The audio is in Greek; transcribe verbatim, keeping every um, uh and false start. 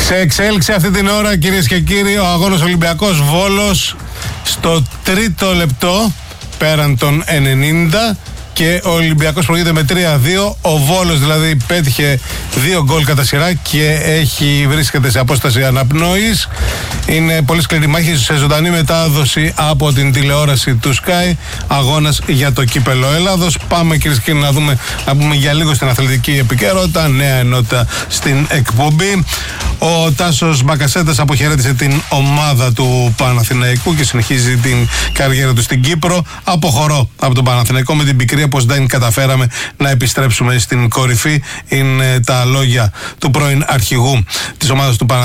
Σε εξέλιξη αυτή την ώρα, κυρίες και κύριοι, ο αγώνας Ολυμπιακός Βόλος στο τρίτο λεπτό πέραν των ενενήντα και ο Ολυμπιακός προηγείται με τρία δύο. Ο Βόλος δηλαδή πέτυχε δύο γκολ κατά σειρά και έχει, βρίσκεται σε απόσταση αναπνοής. Είναι πολύ σκληρή μάχη σε ζωντανή μετάδοση από την τηλεόραση του Sky. Αγώνας για το κύπελο Ελλάδος. Πάμε, κυρίες και κύριοι, να δούμε, να πούμε για λίγο στην αθλητική επικαιρότητα, νέα ενότητα στην εκπομπή. Ο Τάσος Μπακασέτας αποχαιρέτησε την ομάδα του Παναθηναϊκού και συνεχίζει την καριέρα του στην Κύπρο. Αποχωρώ από τον Παναθηναϊκό με την πικρία πως δεν καταφέραμε να επιστρέψουμε στην κορυφή. Είναι τα λόγια του πρώην αρχηγού της ομάδας του Παναθηναϊκού.